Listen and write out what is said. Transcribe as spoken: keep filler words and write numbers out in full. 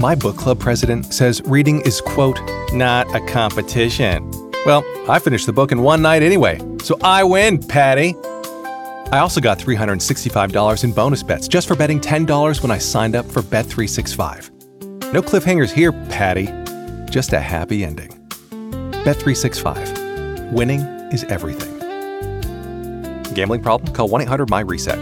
My book club president says reading is, quote, not a competition. Well, I finished the book in one night anyway, so I win, Patty. I also got three hundred sixty-five dollars in bonus bets just for betting ten dollars when I signed up for Bet three sixty-five. No cliffhangers here, Patty. Just a happy ending. Bet three sixty-five. Winning is everything. Gambling problem? Call one eight hundred M Y RESET.